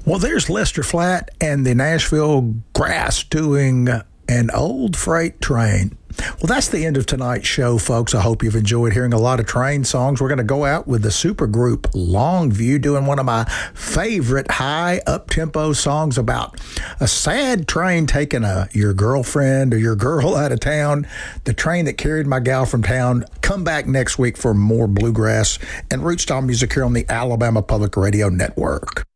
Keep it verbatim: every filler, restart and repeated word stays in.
Well, there's Lester Flatt and the Nashville Grass doing An Old Freight Train. Well, that's the end of tonight's show, folks. I hope you've enjoyed hearing a lot of train songs. We're going to go out with the supergroup Longview doing one of my favorite high up-tempo songs about a sad train taking a your girlfriend or your girl out of town, the train that carried my gal from town. Come back next week for more bluegrass and root style music here on the Alabama Public Radio Network.